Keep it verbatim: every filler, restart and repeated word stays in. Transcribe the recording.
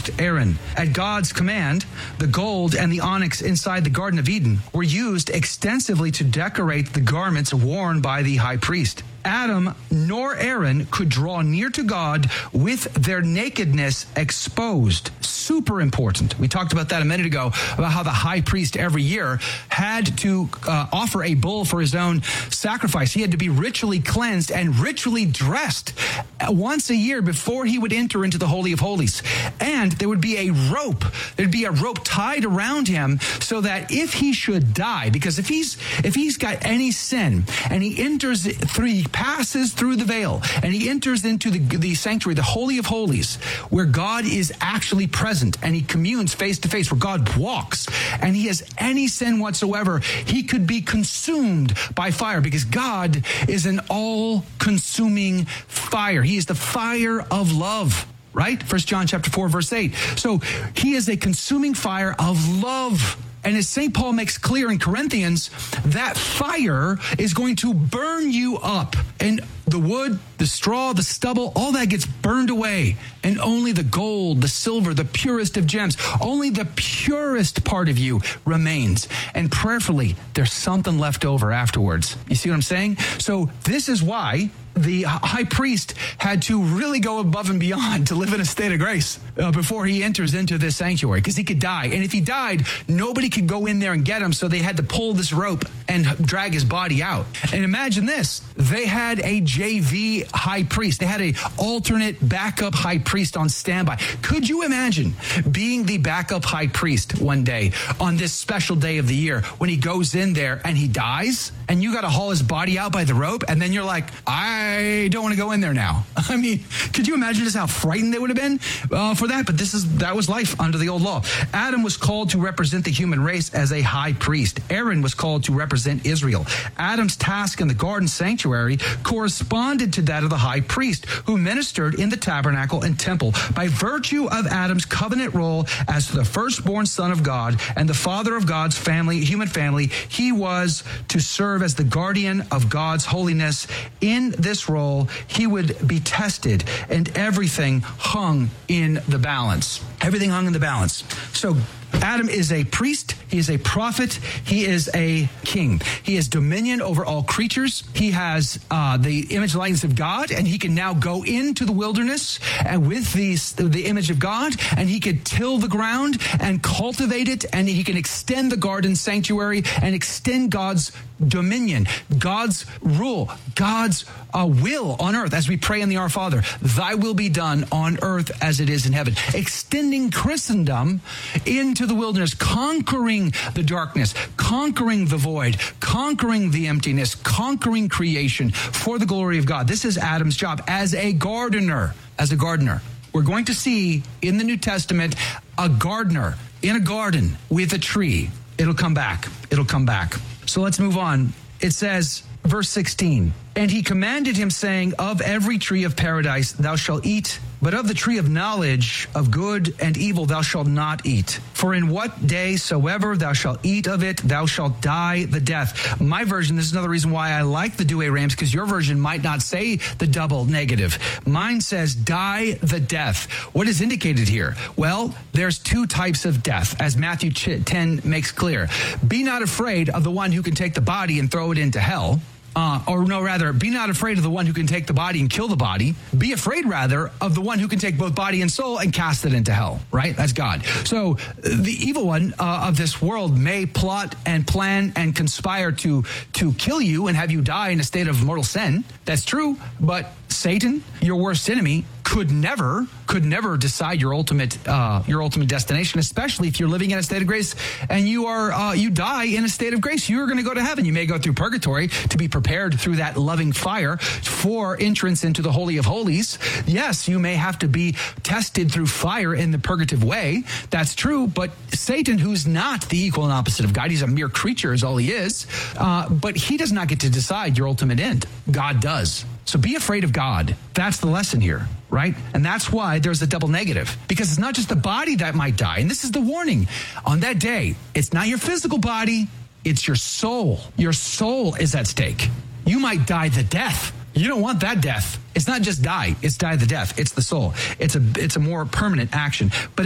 instruct Aaron. At God's command, the gold and the onyx inside the Garden of Eden were used extensively to decorate the garments worn by the high priest. Adam nor Aaron could draw near to God with their nakedness exposed. Super important. We talked about that a minute ago, about how the high priest every year had to uh, offer a bull for his own sacrifice. He had to be ritually cleansed and ritually dressed once a year before he would enter into the Holy of Holies. And there would be a rope. There'd be a rope tied around him so that if he should die, because if he's if he's got any sin and he enters through, he passes through the veil and he enters into the, the sanctuary, the Holy of Holies, where God is actually present and he communes face to face, where God walks, and he has any sin whatsoever, he could be consumed by fire, because God is an all-consuming fire. He is the fire of love, right? First John chapter four, verse eight. So he is a consuming fire of love. And as Saint Paul makes clear in Corinthians, that fire is going to burn you up. And the wood, the straw, the stubble, all that gets burned away. And only the gold, the silver, the purest of gems, only the purest part of you remains. And prayerfully, there's something left over afterwards. You see what I'm saying? So this is why the high priest had to really go above and beyond to live in a state of grace uh, before he enters into this sanctuary, because he could die. And if he died, nobody could go in there and get him, so they had to pull this rope and drag his body out. And imagine this. They had a J V high priest. They had an alternate backup high priest on standby. Could you imagine being the backup high priest one day on this special day of the year when he goes in there and he dies, and you got to haul his body out by the rope, and then you're like, I don't want to go in there now. I mean, could you imagine just how frightened they would have been uh, for that? But this is that was life under the old law. Adam was called to represent the human race as a high priest. Aaron was called to represent Israel. Adam's task in the garden sanctuary corresponded to that of the high priest, who ministered in the tabernacle and temple. By virtue of Adam's covenant role as the firstborn son of God and the father of God's family, human family, he was to serve as the guardian of God's holiness. In this role, he would be tested, and everything hung in the balance. Everything hung in the balance. So Adam is a priest, he is a prophet, he is a king. He has dominion over all creatures. He has uh, the image and likeness of God, and he can now go into the wilderness and with these, the image of God, and he could till the ground and cultivate it, and he can extend the garden sanctuary and extend God's dominion, God's rule, God's uh, will on earth, as we pray in the Our Father, thy will be done on earth as it is in heaven. Extending Christendom into the wilderness, conquering the darkness, conquering the void, conquering the emptiness, conquering creation for the glory of God. This is Adam's job as a gardener, as a gardener. We're going to see in the New Testament a gardener in a garden with a tree. It'll come back. It'll come back. So let's move on. It says, verse sixteen, and he commanded him, saying, of every tree of paradise thou shalt eat, but of the tree of knowledge of good and evil thou shalt not eat. For in what day soever thou shalt eat of it, thou shalt die the death. My version, this is another reason why I like the Douay Rheims, because your version might not say the double negative. Mine says die the death. What is indicated here? Well, there's two types of death, as Matthew ten makes clear. Be not afraid of the one who can take the body and throw it into hell. Uh, or no, rather, be not afraid of the one who can take the body and kill the body. Be afraid, rather, of the one who can take both body and soul and cast it into hell, right? That's God. So the evil one uh, of this world may plot and plan and conspire to, to kill you and have you die in a state of mortal sin. That's true. But Satan, your worst enemy, could never, could never decide your ultimate, uh, your ultimate destination, especially if you're living in a state of grace and you are, uh, you die in a state of grace. You're going to go to heaven. You may go through purgatory to be prepared through that loving fire for entrance into the Holy of Holies. Yes, you may have to be tested through fire in the purgative way. That's true. But Satan, who's not the equal and opposite of God, he's a mere creature is all he is. Uh, but he does not get to decide your ultimate end. God does. So be afraid of God. That's the lesson here, right? And that's why there's a double negative, because it's not just the body that might die. And this is the warning. On that day, it's not your physical body, it's your soul. Your soul is at stake. You might die the death. You don't want that death. It's not just die, it's die the death. It's the soul. It's a, it's a more permanent action. But